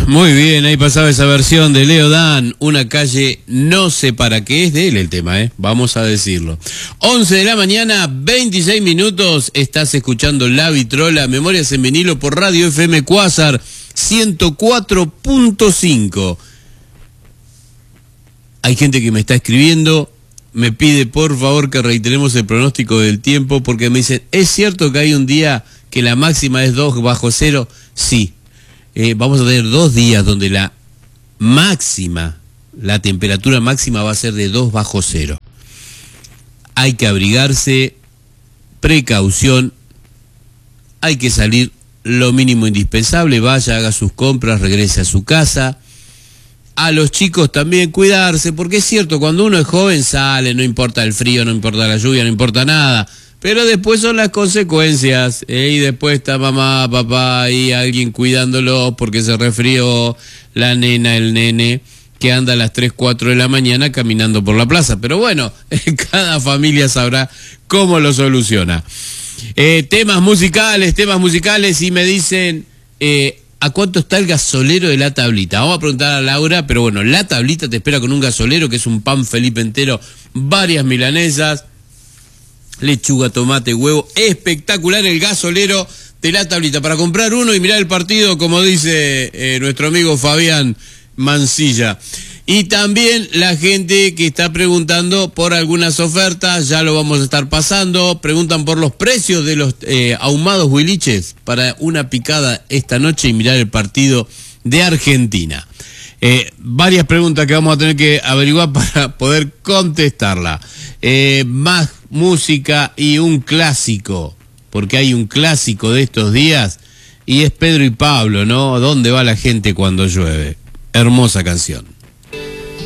Muy bien, ahí pasaba esa versión de Leo Dan, Una calle no sé para qué, es de él el tema, vamos a decirlo. 11 de la mañana, 26 minutos, estás escuchando La Vitrola, Memorias en Vinilo por Radio FM Cuásar 104.5. Hay gente que me está escribiendo, me pide por favor que reiteremos el pronóstico del tiempo, porque me dicen, ¿es cierto que hay un día que la máxima es 2 bajo cero? Sí. Vamos a tener 2 días donde la temperatura máxima va a ser de 2 bajo cero. Hay que abrigarse, precaución, hay que salir lo mínimo indispensable, vaya, haga sus compras, regrese a su casa. A los chicos también cuidarse, porque es cierto, cuando uno es joven sale, no importa el frío, no importa la lluvia, no importa nada. Pero después son las consecuencias, y después está mamá, papá y alguien cuidándolo porque se resfrió, la nena, el nene, que anda a las 3, 4 de la mañana caminando por la plaza. Pero bueno, cada familia sabrá cómo lo soluciona. Temas musicales, y me dicen, ¿a cuánto está el gasolero de La Tablita? Vamos a preguntar a Laura, pero bueno, La Tablita te espera con un gasolero que es un pan Felipe entero, varias milanesas, lechuga, tomate, huevo, espectacular el gasolero de La Tablita, para comprar uno y mirar el partido, como dice nuestro amigo Fabián Mancilla. Y también la gente que está preguntando por algunas ofertas, ya lo vamos a estar pasando, preguntan por los precios de los ahumados huiliches para una picada esta noche y mirar el partido de Argentina. Varias preguntas que vamos a tener que averiguar para poder contestarla. Más música y un clásico, porque hay un clásico de estos días y es Pedro y Pablo, ¿no? ¿Dónde va la gente cuando llueve? Hermosa canción.